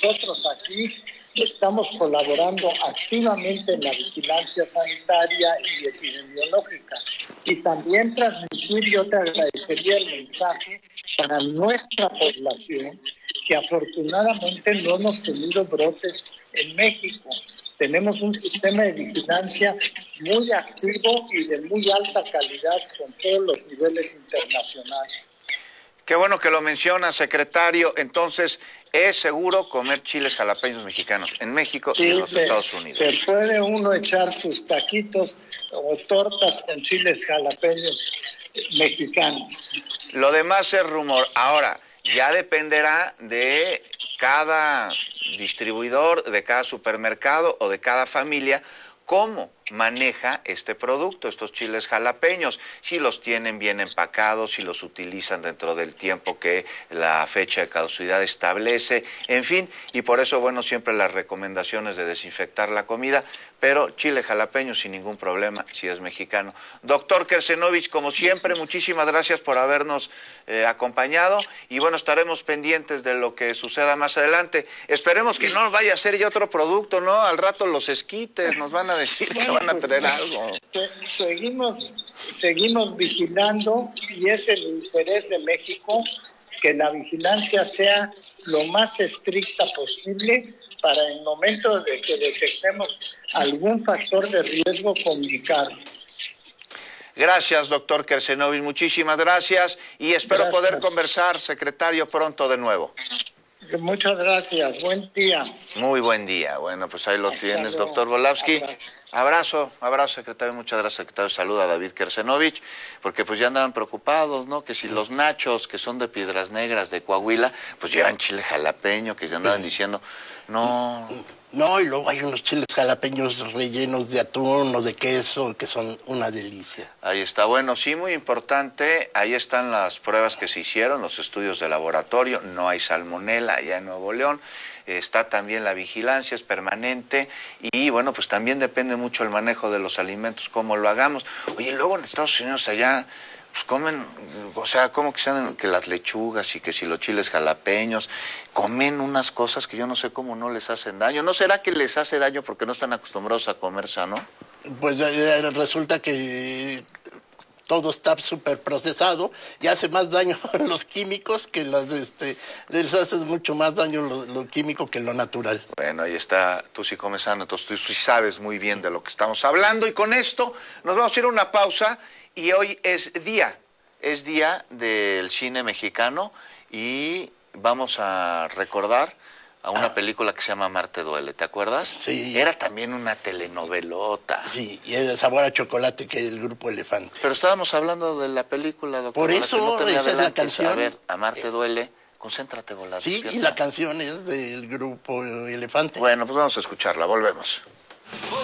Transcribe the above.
nosotros aquí estamos colaborando activamente en la vigilancia sanitaria y epidemiológica. Y también transmitir, yo te agradecería el mensaje para nuestra población, que afortunadamente no hemos tenido brotes en México. Tenemos un sistema de vigilancia muy activo y de muy alta calidad con todos los niveles internacionales. Qué bueno que lo menciona, secretario. Entonces, ¿es seguro comer chiles jalapeños mexicanos en México y en los Estados Unidos? Se puede uno echar sus taquitos o tortas con chiles jalapeños mexicanos. Lo demás es rumor. Ahora, ya dependerá de cada distribuidor, de cada supermercado o de cada familia cómo maneja este producto, estos chiles jalapeños, si los tienen bien empacados, si los utilizan dentro del tiempo que la fecha de caducidad establece, en fin, y por eso, bueno, siempre las recomendaciones de desinfectar la comida, pero chile jalapeño sin ningún problema, si es mexicano. Doctor Kersenovich, como siempre, muchísimas gracias por habernos acompañado, y bueno, estaremos pendientes de lo que suceda más adelante. Esperemos que no vaya a ser ya otro producto, ¿no? Al rato los esquites nos van a decir que van a traer algo. Seguimos vigilando, y es el interés de México que la vigilancia sea lo más estricta posible para el momento de que detectemos algún factor de riesgo comunicarlo. Gracias, doctor Kersenovich, muchísimas gracias, y espero poder conversar, secretario, pronto de nuevo. Muchas gracias, buen día. Muy buen día. Bueno, pues ahí lo tienes, doctor Volavsky. Abrazo, secretario, muchas gracias, secretario. Saluda a David Kersenovich, porque pues ya andaban preocupados, ¿no? Que si los nachos, que son de Piedras Negras, de Coahuila, pues llevan chile jalapeño, que ya andaban diciendo, no... No, y luego hay unos chiles jalapeños rellenos de atún o de queso, que son una delicia. Ahí está, bueno, sí, muy importante, ahí están las pruebas que se hicieron, los estudios de laboratorio, no hay salmonela allá en Nuevo León, está también la vigilancia, es permanente, y bueno, pues también depende mucho el manejo de los alimentos, cómo lo hagamos. Oye, luego en Estados Unidos allá... pues comen, o sea, como que sean que las lechugas y que si los chiles jalapeños, comen unas cosas que yo no sé cómo no les hacen daño. ¿No será que les hace daño porque no están acostumbrados a comer sano? Pues resulta que todo está súper procesado y hace más daño los químicos que les hace mucho más daño lo químico que lo natural. Bueno, ahí está, tú sí comes sano, entonces tú sí sabes muy bien de lo que estamos hablando, y con esto nos vamos a ir a una pausa. Y hoy es día del cine mexicano, y vamos a recordar a una película que se llama Marte duele, ¿te acuerdas? Sí. Era también una telenovelota. Sí, y el sabor a chocolate, que es el Grupo Elefante. Pero estábamos hablando de la película, doctor. Por eso, no esa es la canción. A ver, a Marte duele, concéntrate, Volado. Sí, y la canción es del Grupo Elefante. Bueno, pues vamos a escucharla, volvemos.